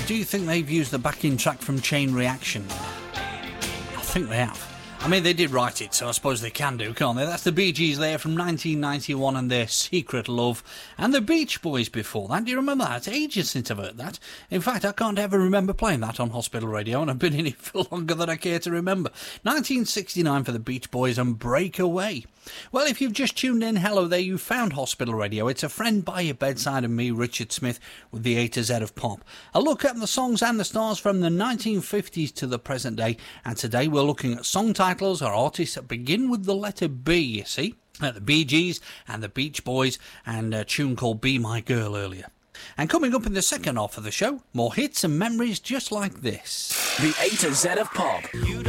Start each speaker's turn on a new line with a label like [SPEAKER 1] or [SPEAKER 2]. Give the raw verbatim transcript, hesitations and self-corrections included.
[SPEAKER 1] do you think they've used the backing track from Chain Reaction? I think they have. I mean, they did write it, so I suppose they can do, can't they? That's the Bee Gees there from nineteen ninety-one and their Secret Love. And the Beach Boys before that. Do you remember that? It's ages since I've heard that. In fact, I can't ever remember playing that on Hospital Radio, and I've been in it for longer than I care to remember. nineteen sixty-nine for the Beach Boys and Breakaway. Well, if you've just tuned in, hello there, you found Hospital Radio. It's a friend by your bedside and me, Richard Smith, with the A to Z of pop. A look at the songs and the stars from the nineteen fifties to the present day, and today we're looking at song titles or artists that begin with the letter B, you see. Uh, the Bee Gees and the Beach Boys, and a tune called Be My Girl earlier. And coming up in the second half of the show, more hits and memories just like this.
[SPEAKER 2] The A to Z of pop.
[SPEAKER 3] You